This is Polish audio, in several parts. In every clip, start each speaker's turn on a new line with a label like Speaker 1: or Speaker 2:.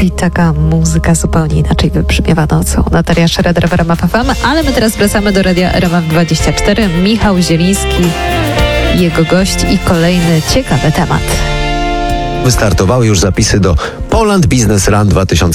Speaker 1: I taka muzyka zupełnie inaczej wybrzmiewa nocą. Natalia Schroeder w RMF FM, ale my teraz wracamy do radia RMF24. Michał Zieliński, jego gość i kolejny ciekawy temat.
Speaker 2: Wystartowały już zapisy do Poland Business Run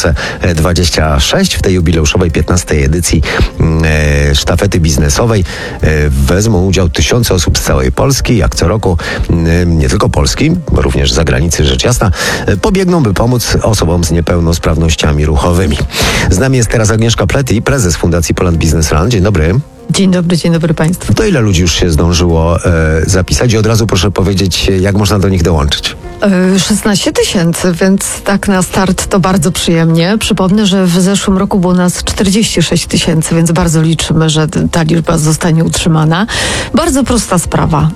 Speaker 2: 2026. W tej jubileuszowej 15. edycji sztafety biznesowej wezmą udział tysiące osób z całej Polski. Jak co roku, nie tylko Polski, również z zagranicy, rzecz jasna, pobiegną, by pomóc osobom z niepełnosprawnościami ruchowymi. Z nami jest teraz Agnieszka Plety, prezes Fundacji Poland Business Run. Dzień dobry.
Speaker 3: Dzień dobry Państwu.
Speaker 2: To ile ludzi już się zdążyło zapisać i od razu proszę powiedzieć, jak można do nich dołączyć?
Speaker 3: 16 000, więc tak na start to bardzo przyjemnie. Przypomnę, że w zeszłym roku było nas 46 000, więc bardzo liczymy, że ta liczba zostanie utrzymana. Bardzo prosta sprawa.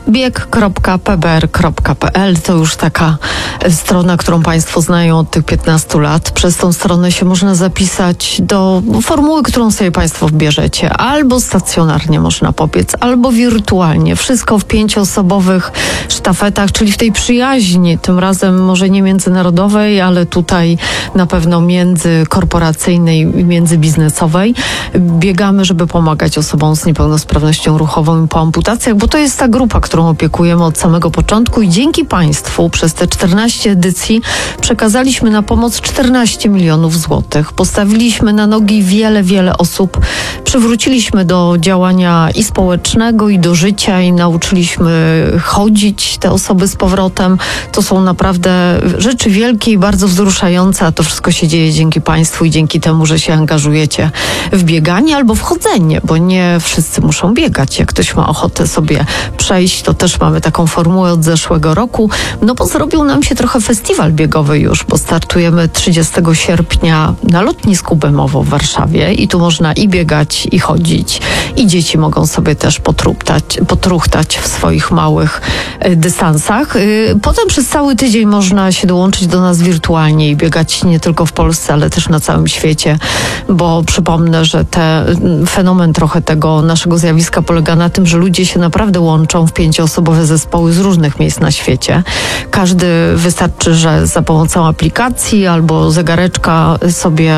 Speaker 3: bieg.pbr.pl to już taka strona, którą Państwo znają od tych 15 lat. Przez tą stronę się można zapisać do formuły, którą sobie Państwo wbierzecie. Albo stacjonarnie można pobiec, albo wirtualnie. Wszystko w 5-osobowych sztafetach, czyli w tej przyjaźni, tym razem może nie międzynarodowej, ale tutaj na pewno międzykorporacyjnej i międzybiznesowej. Biegamy, żeby pomagać osobom z niepełnosprawnością ruchową po amputacjach, bo to jest ta grupa, którą opiekujemy od samego początku i dzięki Państwu przez te 14 edycji przekazaliśmy na pomoc 14 milionów złotych. Postawiliśmy na nogi wiele osób. Przywróciliśmy do działania i społecznego, i do życia, i nauczyliśmy chodzić te osoby z powrotem. To są naprawdę rzeczy wielkie i bardzo wzruszające, a to wszystko się dzieje dzięki Państwu i dzięki temu, że się angażujecie w bieganie albo w chodzenie, bo nie wszyscy muszą biegać. Jak ktoś ma ochotę sobie przejść, to też mamy taką formułę od zeszłego roku, no bo zrobił nam się trochę festiwal biegowy już, bo startujemy 30 sierpnia na lotnisku Bemowo w Warszawie i tu można i biegać, i chodzić, i dzieci mogą sobie też potruchtać w swoich małych dystansach. Potem przez cały tydzień można się dołączyć do nas wirtualnie i biegać nie tylko w Polsce, ale też na całym świecie, bo przypomnę, że fenomen trochę tego naszego zjawiska polega na tym, że ludzie się naprawdę łączą w 5-osobowe zespoły z różnych miejsc na świecie. Każdy wystarczy, że za pomocą aplikacji albo zegareczka sobie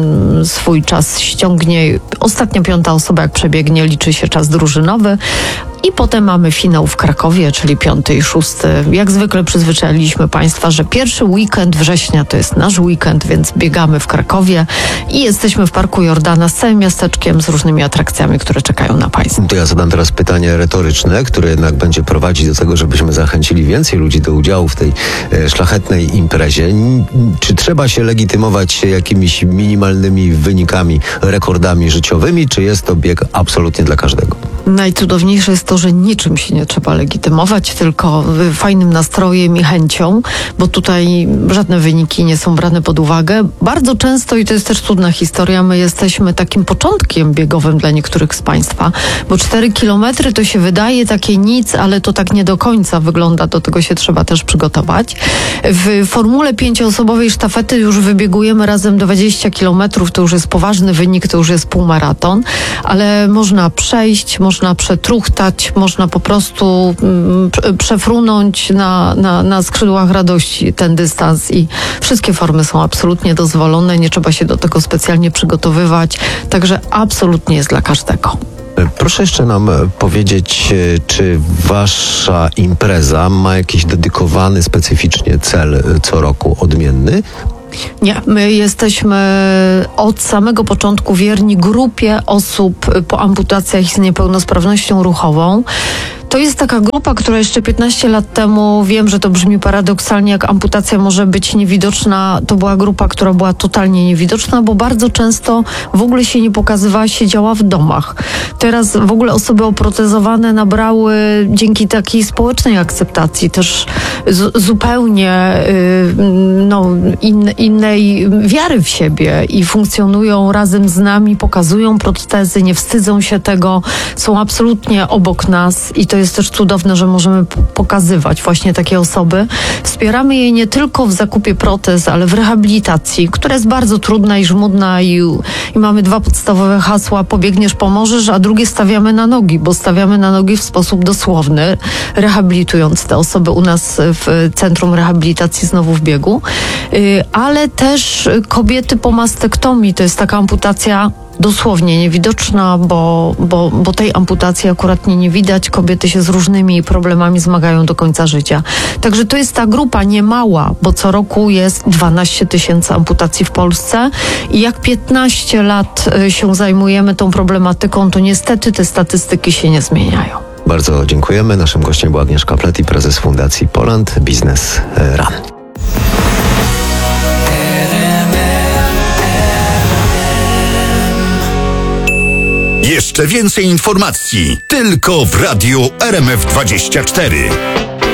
Speaker 3: swój czas ściągnie. Ostatnia 5. osoba, jak przebiegnie, liczy się czas drużynowy. I potem mamy finał w Krakowie, czyli 5. i 6. Jak zwykle przyzwyczailiśmy Państwa, że pierwszy weekend września to jest nasz weekend, więc biegamy w Krakowie i jesteśmy w Parku Jordana z całym miasteczkiem, z różnymi atrakcjami, które czekają na Państwa.
Speaker 2: To ja zadam teraz pytanie retoryczne, które jednak będzie prowadzić do tego, żebyśmy zachęcili więcej ludzi do udziału w tej szlachetnej imprezie. Czy trzeba się legitymować jakimiś minimalnymi wynikami, rekordami życiowymi, czy jest to bieg absolutnie dla każdego?
Speaker 3: Najcudowniejsze jest to, że niczym się nie trzeba legitymować, tylko fajnym nastrojem i chęcią, bo tutaj żadne wyniki nie są brane pod uwagę. Bardzo często, i to jest też cudna historia, my jesteśmy takim początkiem biegowym dla niektórych z Państwa, bo 4 kilometry to się wydaje takie nic, ale to tak nie do końca wygląda, do tego się trzeba też przygotować. W formule 5-osobowej sztafety już wybiegujemy razem 20 kilometrów, to już jest poważny wynik, to już jest półmaraton, ale można przejść, można przetruchtać, można po prostu przefrunąć na skrzydłach radości ten dystans i wszystkie formy są absolutnie dozwolone, nie trzeba się do tego specjalnie przygotowywać, także absolutnie jest dla każdego.
Speaker 2: Proszę jeszcze nam powiedzieć, czy wasza impreza ma jakiś dedykowany specyficznie cel co roku odmienny?
Speaker 3: Nie, my jesteśmy od samego początku wierni grupie osób po amputacjach z niepełnosprawnością ruchową. To jest taka grupa, która jeszcze 15 lat temu, wiem, że to brzmi paradoksalnie, jak amputacja może być niewidoczna, to była grupa, która była totalnie niewidoczna, bo bardzo często w ogóle się nie pokazywała, siedziała w domach. Teraz w ogóle osoby oprotezowane nabrały dzięki takiej społecznej akceptacji też zupełnie innej wiary w siebie i funkcjonują razem z nami, pokazują protezy, nie wstydzą się tego, są absolutnie obok nas i to jest też cudowne, że możemy pokazywać właśnie takie osoby. Wspieramy je nie tylko w zakupie protez, ale w rehabilitacji, która jest bardzo trudna i żmudna i i mamy dwa podstawowe hasła: pobiegniesz, pomożesz, a drugie stawiamy na nogi, bo stawiamy na nogi w sposób dosłowny, rehabilitując te osoby u nas w Centrum Rehabilitacji Znowu w Biegu, ale też kobiety po mastektomii. To jest taka amputacja dosłownie niewidoczna, bo tej amputacji akurat nie widać. Kobiety się z różnymi problemami zmagają do końca życia. Także to jest ta grupa niemała, bo co roku jest 12 000 amputacji w Polsce i jak 15 lat się zajmujemy tą problematyką, to niestety te statystyki się nie zmieniają.
Speaker 2: Bardzo dziękujemy. Naszym gościem była Agnieszka Pleti, prezes Fundacji Poland Business Run.
Speaker 4: Jeszcze więcej informacji tylko w Radiu RMF24.